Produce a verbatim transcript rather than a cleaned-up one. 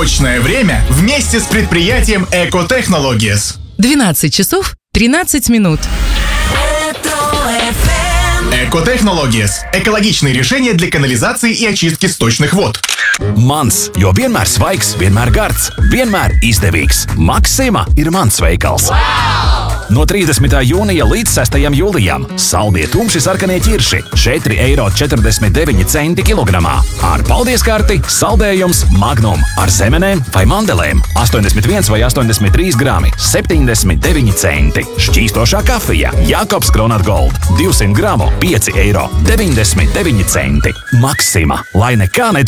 Точное время вместе с предприятием Экотехнологиес. двенадцать часов тринадцать минут. Экотехнологиес – экологичные решения для канализации и очистки сточных вод. Mans, jo vienmēr svaigs, vienmēr gards, vienmēr izdevīgs. Maksima ir mans veikals. Wow! No trīsdesmitā jūnija līdz sestajam jūlijam saldie tumši sarkanie ķirši četri eiro četrdesmit deviņi centi kilogramā. Ar paldieskarti saldējums Magnum ar zemenēm vai mandelēm astoņdesmit viens vai astoņdesmit trīs grami septiņdesmit deviņi centi. Šķīstošā kafija Jakobs Kronat Gold divsimt gramu pieci eiro deviņdesmit deviņi centi. Maksima, lai nekā net